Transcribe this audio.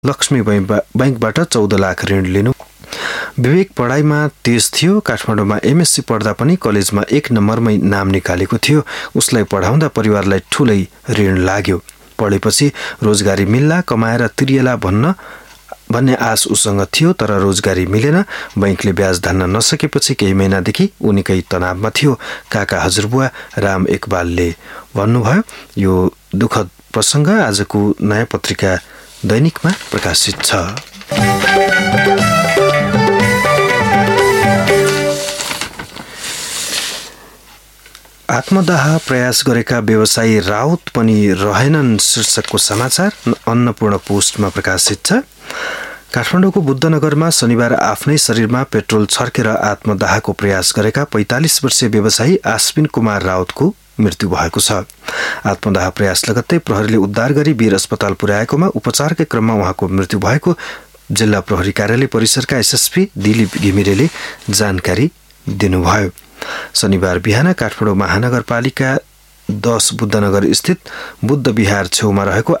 लक्ष्मी बैंकबाट 14 लाख ऋण लिनु। विवेक पढाइमा तेज थियो। काठमाडौँमा एमएससी पढ्दा पनि कलेजमा 1 नम्बरमै नाम निकालेको थियो। उसलाई पढाउँदा परिवारलाई ठूलै ऋण लाग्यो। पढेपछि रोजगारी मिल्ला, कमाएर तिरिएला भन्ने आश उसँग थियो, तर रोजगारी मिलेन। बैंकले ब्याज धान्न नसकेपछि केही महिनादेखि उनीकै तनावमा थियो। काका हजुरबुवा राम इकबालले भन्नुभयो। यो दुःखद प्रसङ्ग आजको नयाँ पत्रिका दैनिकमा प्रकाशित छ। आत्मदाह प्रयास गरेका व्यवसायी राउत पनि रहेनन् शीर्षकको समाचार अन्नपूर्ण पोस्टमा प्रकाशित छ। काठमाडौँको बुद्धनगरमा शनिबार आफ्नै शरीरमा पेट्रोल छर्केर आत्मदाहको प्रयास गरेका 45 वर्षीय व्यवसायी आश्विन कुमार राउतको मृत्यु भएको छ। आत्मदाह प्रयास लगत्तै प्रहरीले उद्धार गरी वीर अस्पताल पुर्याएकोमा उपचारकै क्रममा उहाँको मृत्यु भएको जिल्ला प्रहरी कार्यालय परिसरका एसएसपी दिलीप घिमिरेले जानकारी दिनुभयो। शनिबार बिहान काठमाडौँ महानगरपालिका 10 बुद्धनगर स्थित बुद्ध विहार छेउमा रहेको